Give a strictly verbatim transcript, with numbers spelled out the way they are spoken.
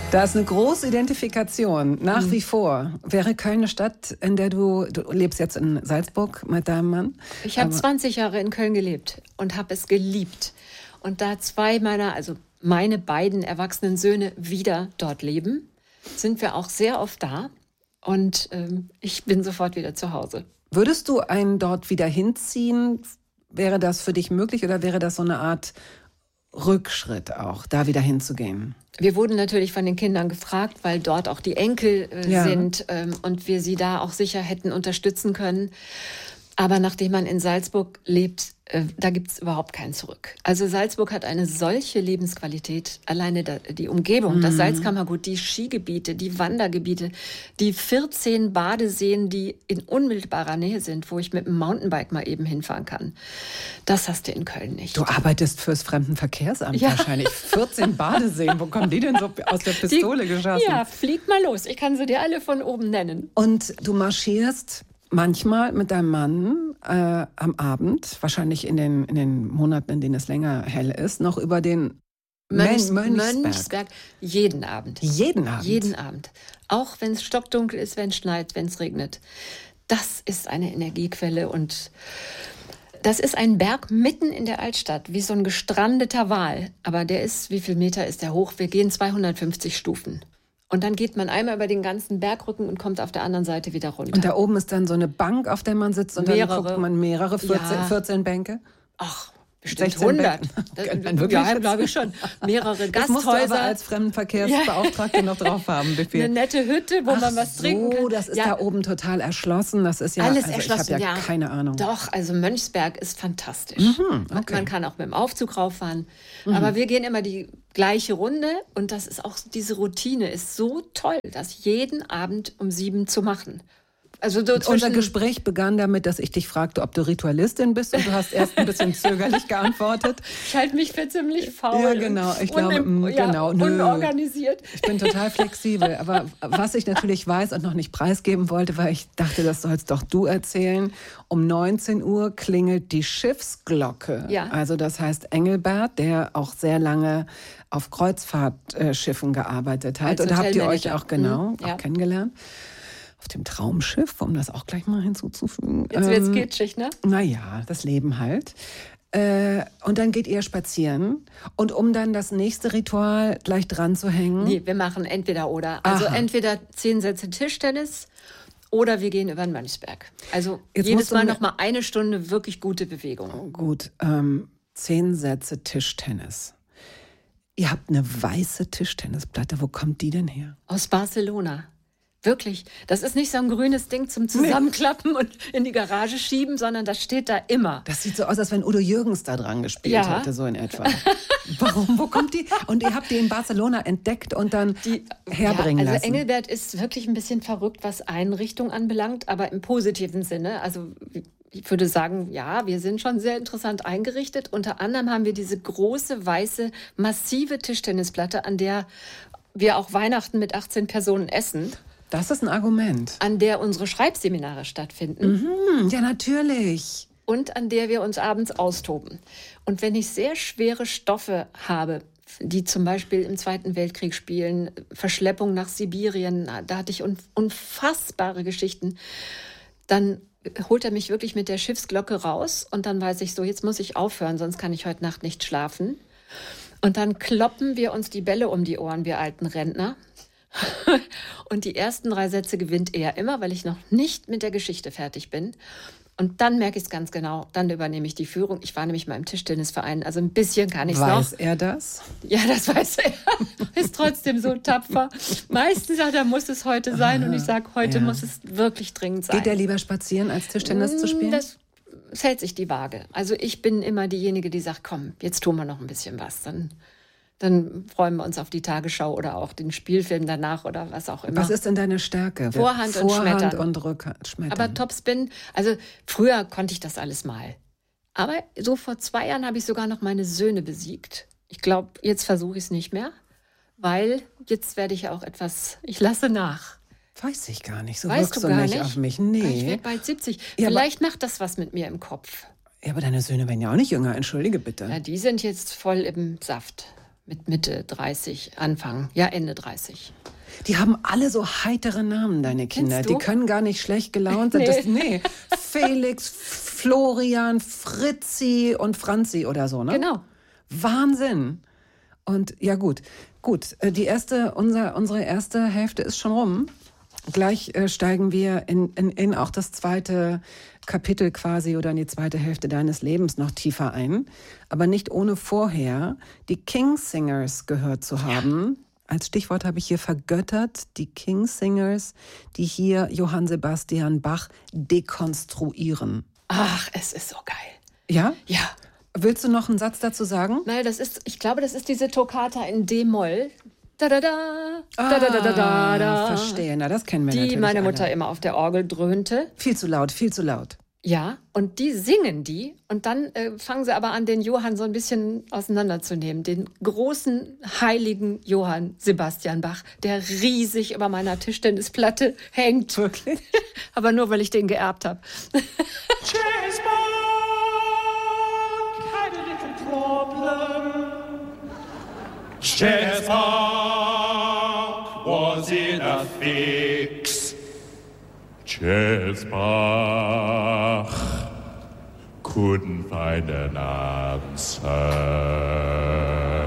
Da ist eine große Identifikation, nach mhm. wie vor. Wäre Köln eine Stadt, in der du, du lebst jetzt in Salzburg mit deinem Mann? Ich habe zwanzig Jahre in Köln gelebt und habe es geliebt. Und da zwei meiner, also meine beiden erwachsenen Söhne wieder dort leben, sind wir auch sehr oft da. Und ähm, ich bin sofort wieder zu Hause. Würdest du einen dort wieder hinziehen? Wäre das für dich möglich oder wäre das so eine Art Rückschritt auch, da wieder hinzugehen? Wir wurden natürlich von den Kindern gefragt, weil dort auch die Enkel äh, ja. sind ähm, und wir sie da auch sicher hätten unterstützen können. Aber nachdem man in Salzburg lebt, äh, da gibt's überhaupt kein Zurück. Also Salzburg hat eine solche Lebensqualität, alleine da, die Umgebung, mhm. das Salzkammergut, die Skigebiete, die Wandergebiete, die vierzehn Badeseen, die in unmittelbarer Nähe sind, wo ich mit dem Mountainbike mal eben hinfahren kann. Das hast du in Köln nicht. Du arbeitest fürs Fremdenverkehrsamt ja. wahrscheinlich. vierzehn Badeseen, wo kommen die denn so aus der Pistole die, geschossen? Ja, flieg mal los. Ich kann sie dir alle von oben nennen. Und du marschierst manchmal mit deinem Mann äh, am Abend, wahrscheinlich in den, in den Monaten, in denen es länger hell ist, noch über den Mönchs, Mönchsberg. Mönchsberg. Jeden Abend. Jeden Abend? Jeden Abend. Auch wenn es stockdunkel ist, wenn es schneit, wenn es regnet. Das ist eine Energiequelle und das ist ein Berg mitten in der Altstadt, wie so ein gestrandeter Wal. Aber der ist, wie viel Meter ist der hoch? Wir gehen zweihundertfünfzig Stufen. Und dann geht man einmal über den ganzen Bergrücken und kommt auf der anderen Seite wieder runter. Und da oben ist dann so eine Bank, auf der man sitzt und mehrere. Dann guckt man mehrere, vierzehn, ja. vierzehn Bänke? Ach, bestimmt hundert. Okay, ja, glaube ich schon. Mehrere Gasthäuser. Das musst du aber als Fremdenverkehrsbeauftragte ja. noch drauf haben. Befehl. Eine nette Hütte, wo Ach man was so, trinken kann. So, das ist ja. da oben total erschlossen. Das ist ja alles also erschlossen. Ich habe ja, ja keine Ahnung. Doch, also Mönchsberg ist fantastisch. Mhm, okay. Man kann auch mit dem Aufzug rauffahren. Mhm. Aber wir gehen immer die gleiche Runde und das ist auch, diese Routine ist so toll, das jeden Abend um sieben zu machen. Also so unser Gespräch begann damit, dass ich dich fragte, ob du Ritualistin bist und du hast erst ein bisschen zögerlich geantwortet. Ich halte mich für ziemlich faul. Ja, genau. Ich glaube, un- ja, genau. unorganisiert. Ich bin total flexibel. Aber was ich natürlich weiß und noch nicht preisgeben wollte, weil ich dachte, das sollst doch du erzählen. Um neunzehn Uhr klingelt die Schiffsglocke. Ja. Also das heißt Engelbert, der auch sehr lange auf Kreuzfahrtschiffen gearbeitet hat. Als und da habt ihr euch Hotelmanager. auch genau Mhm, ja. auch kennengelernt. Auf dem Traumschiff, um das auch gleich mal hinzuzufügen. Jetzt wird's ähm, kitschig, ne? Naja, das Leben halt. Äh, und dann geht ihr spazieren. Und um dann das nächste Ritual gleich dran zu hängen. Nee, wir machen entweder oder. Also Aha. entweder zehn Sätze Tischtennis oder wir gehen über den Mönchsberg. Also Jetzt jedes musst du Mal mir- noch mal eine Stunde wirklich gute Bewegung. Oh, gut, ähm, zehn Sätze Tischtennis. Ihr habt eine weiße Tischtennisplatte. Wo kommt die denn her? Aus Barcelona. Wirklich. Das ist nicht so ein grünes Ding zum Zusammenklappen und in die Garage schieben, sondern das steht da immer. Das sieht so aus, als wenn Udo Jürgens da dran gespielt Ja. hätte, so in etwa. Warum? Wo kommt die? Und ihr habt die in Barcelona entdeckt und dann Die, herbringen ja, also lassen. Engelbert ist wirklich ein bisschen verrückt, was Einrichtung anbelangt, aber im positiven Sinne. Also ich würde sagen, ja, wir sind schon sehr interessant eingerichtet. Unter anderem haben wir diese große, weiße, massive Tischtennisplatte, an der wir auch Weihnachten mit achtzehn Personen essen, Das ist ein Argument. an der unsere Schreibseminare stattfinden. Hm, ja, natürlich. Und an der wir uns abends austoben. Und wenn ich sehr schwere Stoffe habe, die zum Beispiel im Zweiten Weltkrieg spielen, Verschleppung nach Sibirien, da hatte ich un- unfassbare Geschichten, dann holt er mich wirklich mit der Schiffsglocke raus und dann weiß ich so, jetzt muss ich aufhören, sonst kann ich heute Nacht nicht schlafen. Und dann kloppen wir uns die Bälle um die Ohren, wir alten Rentner. Und die ersten drei Sätze gewinnt er immer, weil ich noch nicht mit der Geschichte fertig bin. Und dann merke ich es ganz genau. Dann übernehme ich die Führung. Ich war nämlich mal im Tischtennisverein, also ein bisschen kann ich es noch. Weiß er das? Ja, das weiß er. Ist trotzdem so tapfer. Meistens sagt er, muss es heute sein. Und ich sage, heute ja. muss es wirklich dringend sein. Geht er lieber spazieren, als Tischtennis zu spielen? Das es hält sich die Waage. Also ich bin immer diejenige, die sagt, komm, jetzt tun wir noch ein bisschen was. Dann, dann freuen wir uns auf die Tagesschau oder auch den Spielfilm danach oder was auch immer. Was ist denn deine Stärke? Vorhand und Vorhand Schmettern. und Rückhand. Schmettern. Aber Topspin, also früher konnte ich das alles mal. Aber so vor zwei Jahren habe ich sogar noch meine Söhne besiegt. Ich glaube, jetzt versuche ich es nicht mehr, weil jetzt werde ich ja auch etwas, ich lasse nach. Weiß ich gar nicht. So Weißt wirkst du du gar nicht nicht? auf mich. Ich Nee. werde bald siebzig. Ja, Vielleicht macht das was mit mir im Kopf. Ja, aber deine Söhne werden ja auch nicht jünger. Entschuldige bitte. Ja, die sind jetzt voll im Saft. mit Mitte dreißig, Anfang, ja Ende dreißig. Die haben alle so heitere Namen, deine Kinder. Kennst du? Die können gar nicht schlecht gelaunt sein. Nee. Das, nee. Felix, Florian, Fritzi und Franzi oder so, ne? Genau. Wahnsinn. Und ja gut, gut. Die erste, unser, unsere erste Hälfte ist schon rum. Gleich äh, steigen wir in, in, in auch das zweite Kapitel quasi oder in die zweite Hälfte deines Lebens noch tiefer ein. Aber nicht ohne vorher die Kingsingers gehört zu haben. Als Stichwort habe ich hier vergöttert, die Kingsingers, die hier Johann Sebastian Bach dekonstruieren. Ach, es ist so geil. Ja? Ja. Willst du noch einen Satz dazu sagen? Naja, das ist, ich glaube, das ist diese Toccata in D-Moll. Da da da, da da da da da da. Verstehe, na das kennen wir Die natürlich meine Mutter alle. immer auf der Orgel dröhnte. Viel zu laut, viel zu laut. Ja, und die singen die und dann äh, fangen sie aber an, den Johann so ein bisschen auseinanderzunehmen. Den großen, heiligen Johann Sebastian Bach, der riesig über meiner Tischtennisplatte hängt. Wirklich? Aber nur, weil ich den geerbt habe. Chess had a little problem. Chess was in a fix. Chess couldn't find an answer.